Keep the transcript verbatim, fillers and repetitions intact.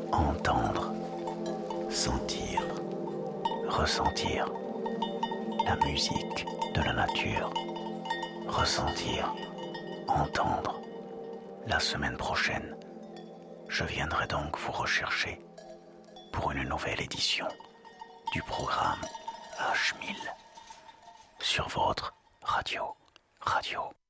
Entendre, sentir, ressentir la musique de la nature. Ressentir, entendre. La semaine prochaine, je viendrai donc vous rechercher pour une nouvelle édition du programme H mille sur votre radio. Radio.